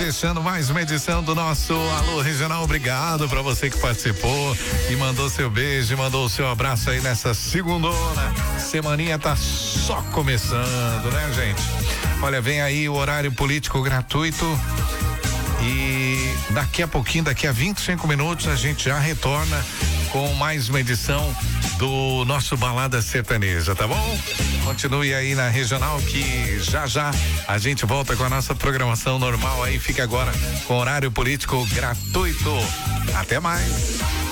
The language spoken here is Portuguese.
fechando mais uma edição do nosso Alô Regional. Obrigado pra você que participou e mandou seu beijo, mandou o seu abraço aí nessa segundona. Semaninha tá só começando, né, gente? Olha, vem aí o horário político gratuito e daqui a pouquinho, daqui a 25 minutos, a gente já retorna com mais uma edição do nosso Balada Sertaneja, tá bom? Continue aí na Regional que já a gente volta com a nossa programação normal aí, fica agora com horário político gratuito. Até mais.